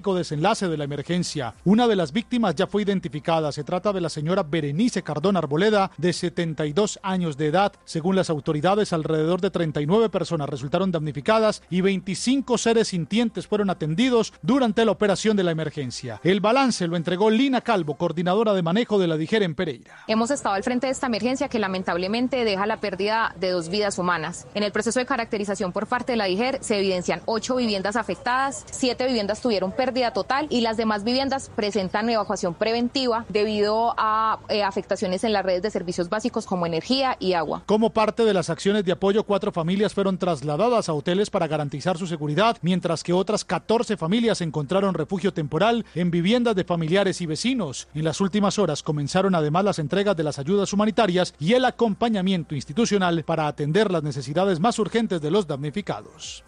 desenlace de la emergencia. Una de las víctimas ya fue identificada. Se trata de la señora Berenice Cardona Arboleda, de 72 años de edad. Según las autoridades, alrededor de 39 personas resultaron damnificadas y 25 seres sintientes fueron atendidos durante la operación de la emergencia. El balance lo entregó Lina Calvo, coordinadora de manejo de la DIJER en Pereira. Hemos estado al frente de esta emergencia que lamentablemente deja la pérdida de 2 vidas humanas. En el proceso de caracterización por parte de la DIJER se evidencian 8 viviendas afectadas, 7 viviendas tuvieron pérdida total y las demás viviendas presentan evacuación preventiva debido a afectaciones en las redes de servicios básicos como energía y agua. Como parte de las acciones de apoyo, 4 familias fueron trasladadas a hoteles para garantizar su seguridad, mientras que otras 14 familias encontraron refugio temporal en viviendas de familiares y vecinos. En las últimas horas comenzaron además las entregas de las ayudas humanitarias y el acompañamiento institucional para atender las necesidades más urgentes de los damnificados.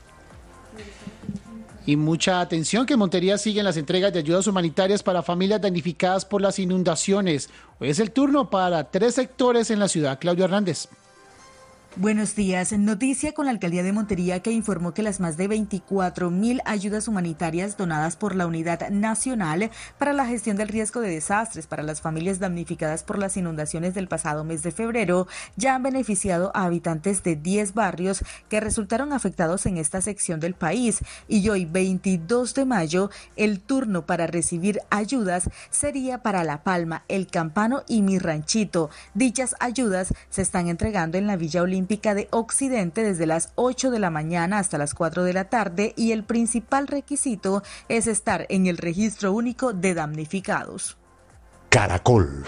Y mucha atención que en Montería siguen las entregas de ayudas humanitarias para familias damnificadas por las inundaciones. Hoy es el turno para 3 sectores en la ciudad. Claudio Hernández. Buenos días. Noticia con la Alcaldía de Montería, que informó que las más de 24.000 ayudas humanitarias donadas por la Unidad Nacional para la Gestión del Riesgo de Desastres para las familias damnificadas por las inundaciones del pasado mes de febrero ya han beneficiado a habitantes de 10 barrios que resultaron afectados en esta sección del país. Y hoy, 22 de mayo, el turno para recibir ayudas sería para La Palma, El Campano y Mi Ranchito. Dichas ayudas se están entregando en la Villa Olímpica de Occidente desde las 8 de la mañana hasta las 4 de la tarde y el principal requisito es estar en el registro único de damnificados. Caracol.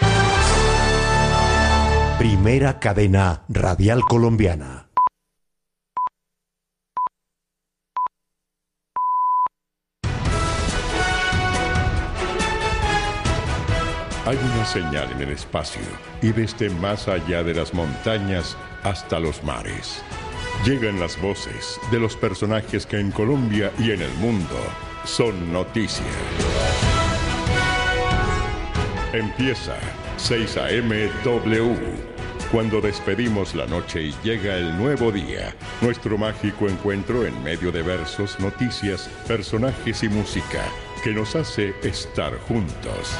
Primera cadena radial colombiana. Hay una señal en el espacio y desde más allá de las montañas hasta los mares. Llegan las voces de los personajes que en Colombia y en el mundo son noticia. Empieza 6 a.m. W. Cuando despedimos la noche y llega el nuevo día, nuestro mágico encuentro en medio de versos, noticias, personajes y música que nos hace estar juntos.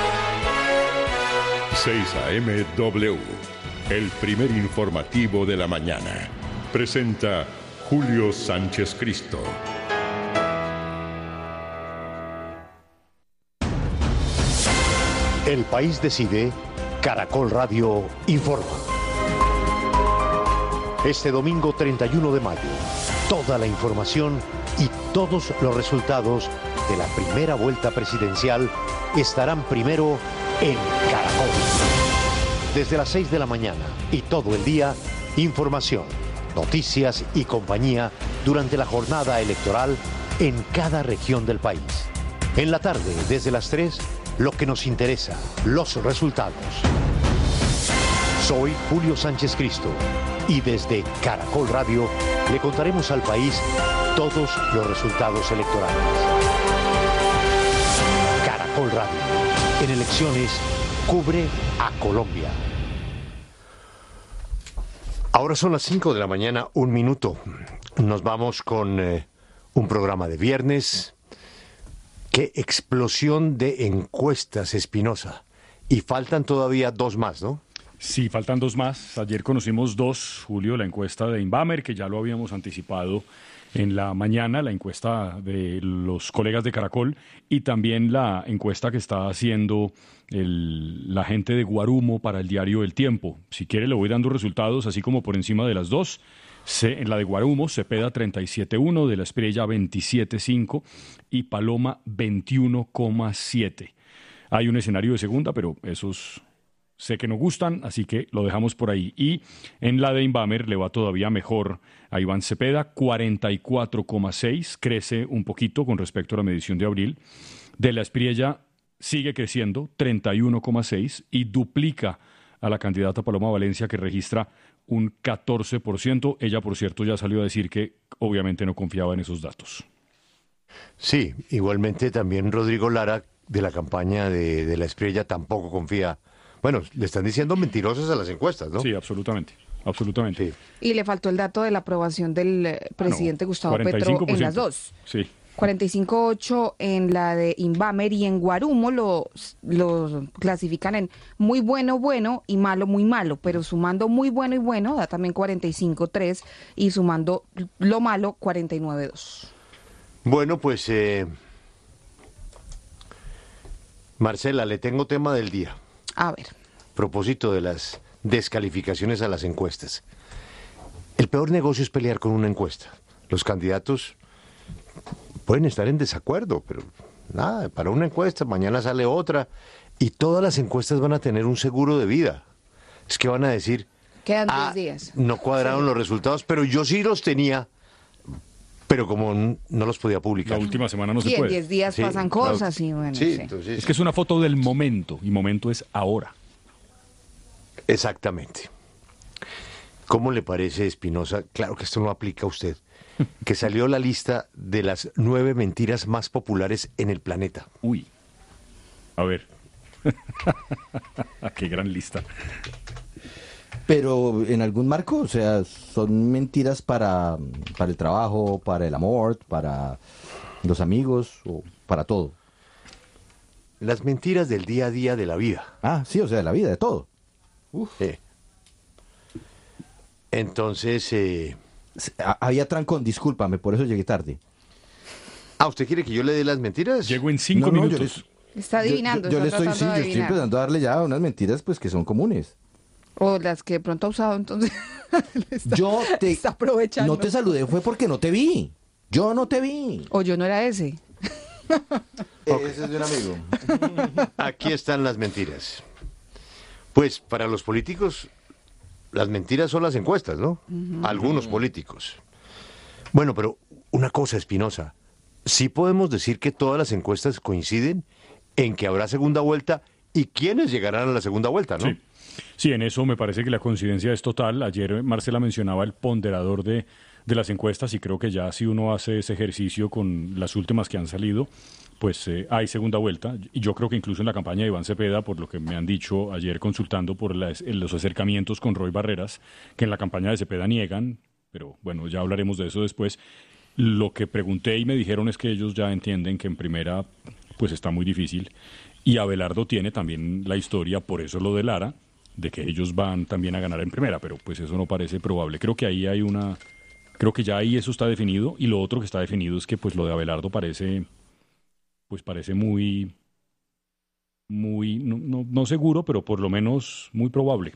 6 a.m. W, el primer informativo de la mañana. Presenta Julio Sánchez Cristo. El país decide, Caracol Radio informa. Este domingo 31 de mayo, toda la información y todos los resultados de la primera vuelta presidencial estarán primero en Caracol. Desde las 6 de la mañana y todo el día, información, noticias y compañía durante la jornada electoral en cada región del país. En la tarde, desde las 3, lo que nos interesa, los resultados. Soy Julio Sánchez Cristo y desde Caracol Radio le contaremos al país todos los resultados electorales. Caracol Radio, en elecciones, cubre a Colombia. Ahora son las 5 de la mañana, 1 minuto. Nos vamos con un programa de viernes. ¡Qué explosión de encuestas, Espinosa! Y faltan todavía 2 más, ¿no? Sí, faltan 2 más. Ayer conocimos 2, Julio, la encuesta de Inbamer, que ya lo habíamos anticipado en la mañana, la encuesta de los colegas de Caracol, y también la encuesta que está haciendo la gente de Guarumo para el diario El Tiempo. Si quiere, le voy dando resultados, así como por encima de las 2. En la de Guarumo, Cepeda 37.1, de la Espriella 27.5 y Paloma 21.7. Hay un escenario de segunda, pero esos sé que no gustan, así que lo dejamos por ahí. Y en la de Inbamer le va todavía mejor a Iván Cepeda, 44.6, crece un poquito con respecto a la medición de abril. De la Espriella sigue creciendo, 31.6, y duplica a la candidata Paloma Valencia, que registra un 14%. Ella, por cierto, ya salió a decir que obviamente no confiaba en esos datos. Sí, igualmente también Rodrigo Lara, de la campaña de la Espriella, tampoco confía. Bueno, le están diciendo mentirosas a las encuestas, ¿no? Sí, absolutamente. Absolutamente. Sí. Y le faltó el dato de la aprobación del presidente Gustavo Petro en las 2. Sí. 45.8 en la de Invamer, y en Guarumo lo clasifican en muy bueno, bueno y malo, muy malo, pero sumando muy bueno y bueno da también 45.3 y sumando lo malo 49.2. Bueno, pues Marcela, le tengo tema del día. A ver. Propósito de las descalificaciones a las encuestas. El peor negocio es pelear con una encuesta. Los candidatos pueden estar en desacuerdo, pero nada, para una encuesta, mañana sale otra, y todas las encuestas van a tener un seguro de vida. Es que van a decir, quedan 10 días. No cuadraron los resultados, pero yo sí los tenía, pero como no los podía publicar. La última semana no se Y en puede. 10 días pasan cosas, y bueno, sí. sí. Entonces, Es que es una foto del momento, y momento es ahora. exactamente. ¿Cómo le parece, Espinosa? Claro que esto no aplica a usted. Que salió la lista de las 9 mentiras más populares en el planeta. Uy. A ver. Qué gran lista. Pero en algún marco, o sea, son mentiras para el trabajo, para el amor, para los amigos, o para todo. Las mentiras del día a día de la vida. Ah, sí, o sea, de la vida, de todo. Entonces, había trancón, discúlpame, por eso llegué tarde. ¿usted quiere que yo le dé las mentiras? Llego en 5 No, minutos. Está adivinando. Yo le está estoy, tratando de yo estoy adivinar. empezando a darle ya unas mentiras pues que son comunes. O las que de pronto ha usado, entonces. Está aprovechando. No te saludé, fue porque no te vi. Yo no te vi. O yo no era ese. Ese es de un amigo. Aquí están las mentiras. Pues para los políticos, las mentiras son las encuestas, ¿no? Algunos políticos. Bueno, pero una cosa, Espinosa. Sí podemos decir que todas las encuestas coinciden en que habrá segunda vuelta y quiénes llegarán a la segunda vuelta, ¿no? Sí. Sí, en eso me parece que la coincidencia es total. Ayer Marcela mencionaba el ponderador de las encuestas, y creo que ya si uno hace ese ejercicio con las últimas que han salido, pues hay segunda vuelta. Y yo creo que incluso en la campaña de Iván Cepeda, por lo que me han dicho ayer consultando por los acercamientos con Roy Barreras, que en la campaña de Cepeda niegan, pero bueno, ya hablaremos de eso después. Lo que pregunté y me dijeron es que ellos ya entienden que en primera pues está muy difícil, y Abelardo tiene también la historia, por eso lo de Lara, de que ellos van también a ganar en primera, pero pues eso no parece probable. Creo que ahí creo que ya ahí eso está definido, y lo otro que está definido es que pues lo de Abelardo parece muy, no seguro, pero por lo menos muy probable.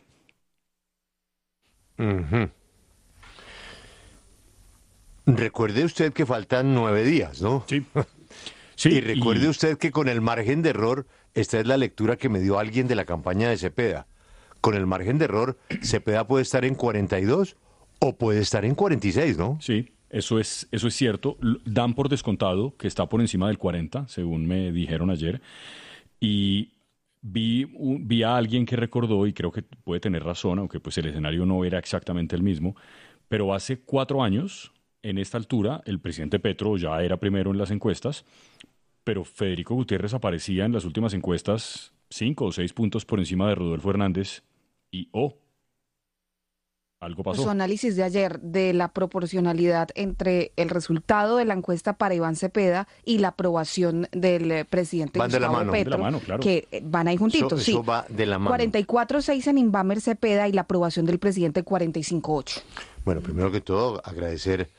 Recuerde usted que faltan 9 días, ¿no? Sí. Sí, y recuerde usted que con el margen de error, esta es la lectura que me dio alguien de la campaña de Cepeda. Con el margen de error, Cepeda puede estar en 42 o puede estar en 46, ¿no? Sí, eso es cierto. Dan por descontado que está por encima del 40, según me dijeron ayer. Y vi a alguien que recordó, y creo que puede tener razón, aunque pues el escenario no era exactamente el mismo, pero hace 4 años, en esta altura, el presidente Petro ya era primero en las encuestas, pero Federico Gutiérrez aparecía en las últimas encuestas 5 o 6 puntos por encima de Rodolfo Hernández, y algo pasó. Su análisis de ayer de la proporcionalidad entre el resultado de la encuesta para Iván Cepeda y la aprobación del presidente Gustavo Petro, de la mano, claro. que van ahí juntitos. Eso va de la mano. 44.6 en Invamer Cepeda y la aprobación del presidente 45.8. Bueno, primero que todo, agradecer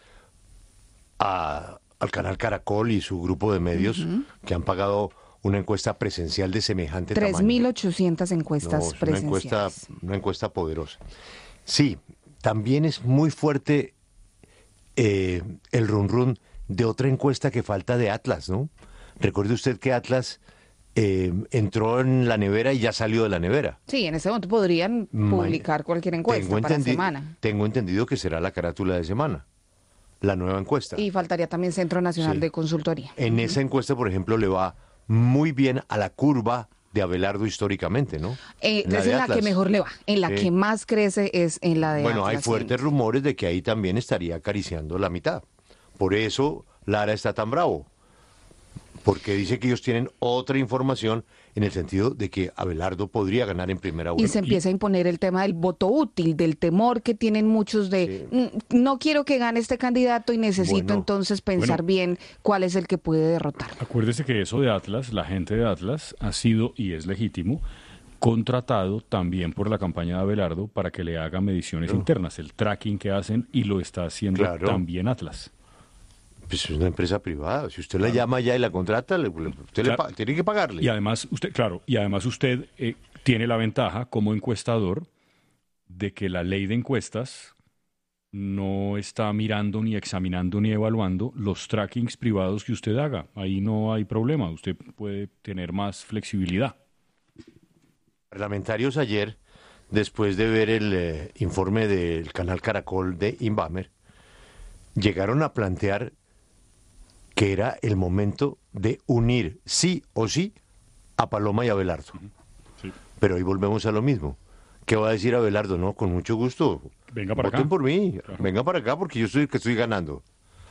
al canal Caracol y su grupo de medios que han pagado una encuesta presencial de semejante tamaño. 3.800 encuestas presenciales. Una encuesta poderosa. Sí, también es muy fuerte el run de otra encuesta que falta de Atlas, ¿no? Recuerde usted que Atlas entró en la nevera y ya salió de la nevera. Sí, en ese momento podrían publicar cualquier encuesta para semana. Tengo entendido que será la carátula de semana, la nueva encuesta. Y faltaría también Centro Nacional de Consultoría. En esa encuesta, por ejemplo, le va muy bien a la curva de Abelardo históricamente, ¿no? Es en la que mejor le va, en la que más crece es en la de Bueno, Atlas. hay fuertes rumores de que ahí también estaría acariciando la mitad. Por eso Lara está tan bravo. porque dice que ellos tienen otra información en el sentido de que Abelardo podría ganar en primera vuelta. Y se empieza a imponer el tema del voto útil, del temor que tienen muchos de no quiero que gane este candidato y necesito entonces pensar bien cuál es el que puede derrotar. Acuérdese que eso de Atlas, la gente de Atlas ha sido, y es legítimo, contratado también por la campaña de Abelardo para que le haga mediciones internas, el tracking que hacen, y lo está haciendo también Atlas. Pues es una empresa privada. Si usted la llama ya y la contrata, usted tiene que pagarle. Y además usted tiene la ventaja como encuestador de que la ley de encuestas no está mirando, ni examinando, ni evaluando los trackings privados que usted haga. Ahí no hay problema. Usted puede tener más flexibilidad. Parlamentarios ayer, después de ver el informe del canal Caracol de Inbamer, llegaron a plantear que era el momento de unir sí o sí a Paloma y a Abelardo. Sí. Pero ahí volvemos a lo mismo. ¿Qué va a decir Abelardo? No, con mucho gusto. Venga para Voten acá. por mí. Claro. Venga para acá porque yo soy el que estoy ganando.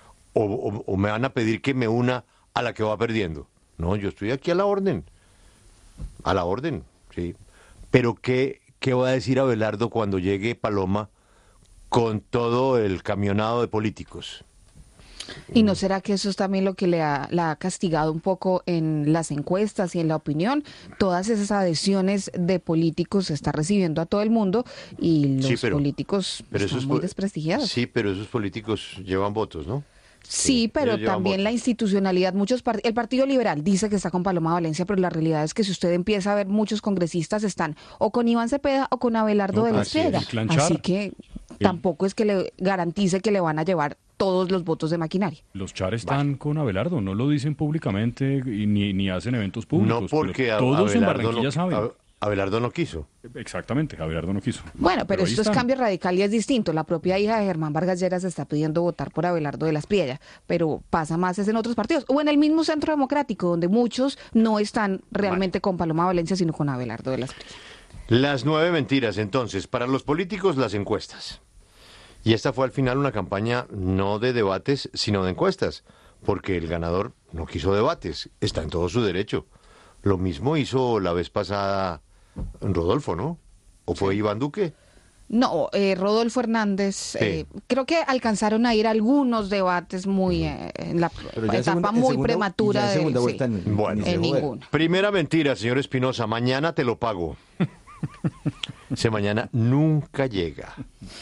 O me van a pedir que me una a la que va perdiendo. No, yo estoy aquí a la orden. A la orden, sí. Pero ¿qué va a decir Abelardo cuando llegue Paloma con todo el camionado de políticos? ¿Y no será que eso es también lo que la ha castigado un poco en las encuestas y en la opinión? Todas esas adhesiones de políticos se está recibiendo a todo el mundo y los políticos están muy desprestigiados. Sí, pero esos políticos llevan votos, ¿no? Sí, pero también la institucionalidad, el Partido Liberal dice que está con Paloma Valencia, pero la realidad es que si usted empieza a ver, muchos congresistas están o con Iván Cepeda o con Abelardo de la Espriella. Así que tampoco es que le garantice que le van a llevar todos los votos de maquinaria. Los Char están con Abelardo, no lo dicen públicamente y ni hacen eventos públicos. No, porque todos en Abelardo Barranquilla saben. Abelardo no quiso. Exactamente, Abelardo no quiso. Bueno, pero esto es cambio radical y es distinto. La propia hija de Germán Vargas Lleras está pidiendo votar por Abelardo de la Espriella, pero pasa más es en otros partidos. O en el mismo Centro Democrático, donde muchos no están realmente con Paloma Valencia, sino con Abelardo de la Espriella. Las 9 mentiras, entonces. Para los políticos, las encuestas. Y esta fue al final una campaña no de debates, sino de encuestas, porque el ganador no quiso debates. Está en todo su derecho. Lo mismo hizo la vez pasada Rodolfo, ¿no? ¿O fue Iván Duque? No, Rodolfo Hernández, creo que alcanzaron a ir a algunos debates muy en la etapa muy prematura de ninguno. Primera mentira, señor Espinosa, mañana te lo pago. Ese mañana nunca llega.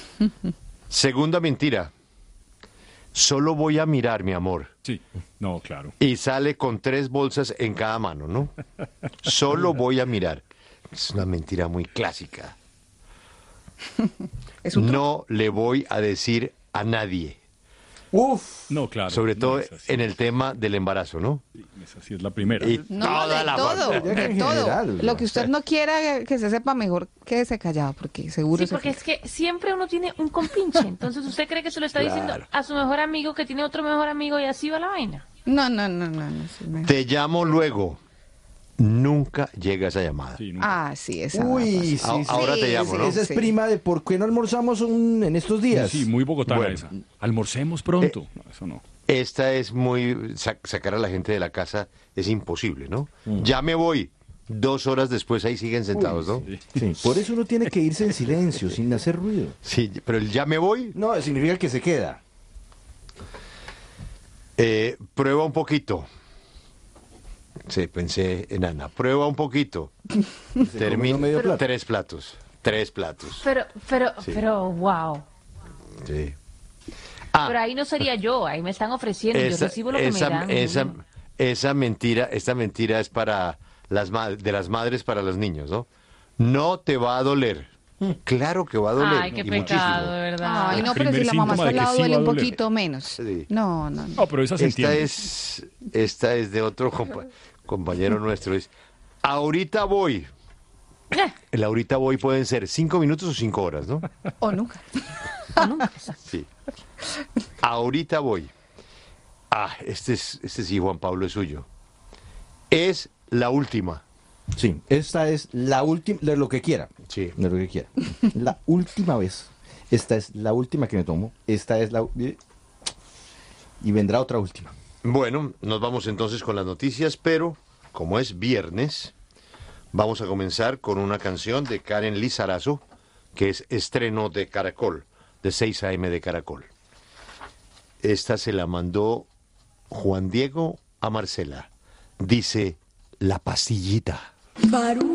Segunda mentira, solo voy a mirar, mi amor. Sí, no, claro. Y sale con 3 bolsas en cada mano, ¿no? Solo voy a mirar. Es una mentira muy clásica. No le voy a decir a nadie. No, claro. Sobre todo es en el tema del embarazo, ¿no? Sí, esa sí es la primera. Y No, toda de todo. Lo que usted no quiera que se sepa, mejor quédese callado, porque seguro Sí, porque es que siempre uno tiene un compinche. Entonces, ¿usted cree que se lo está diciendo a su mejor amigo que tiene otro mejor amigo y así va la vaina? No. Te llamo luego. Nunca llega esa llamada. Sí, nunca. Sí, esa. Uy, sí, Ahora te llamo, ¿no? Esa es prima de ¿por qué no almorzamos en estos días? Sí, muy bogotana Bueno. esa. Almorcemos pronto. No, eso no. Esta es muy... sacar a la gente de la casa es imposible, ¿no? Ya me voy. 2 horas después ahí siguen sentados, ¿no? Sí, por eso uno tiene que irse en silencio, sin hacer ruido. Sí, pero el ya me voy... No, significa que se queda. Prueba un poquito. Sí, pensé en Ana. Prueba un poquito. Termina medio plato. 3 platos. 3 platos. Pero, wow. Sí. Pero ahí no sería yo, ahí me están ofreciendo, yo recibo lo que me dan. Esta mentira es para de las madres para los niños, ¿no? No te va a doler. Claro que va a doler. Ay, qué y pecado, muchísimo. de verdad. Ay, no, pero Primer si la mamá síntoma está al de que lado sí duele va a un doler. poquito menos. Sí. No. No, pero esa se entiende. Esta es de otro compañero nuestro. Es, ahorita voy. El ahorita voy pueden ser 5 minutos o 5 horas, ¿no? O nunca. Sí. Ahorita voy. Este sí, Juan Pablo, es suyo. Es la última. Sí, esta es la última, de lo que quiera. Sí. De lo que quiera. La última vez. Esta es la última que me tomo. Esta es la... Y vendrá otra última. Bueno, nos vamos entonces con las noticias, pero como es viernes, vamos a comenzar con una canción de Karen Lizarazo, que es estreno de Caracol, de 6 a.m. de Caracol. Esta se la mandó Juan Diego a Marcela. Dice, La Pastillita.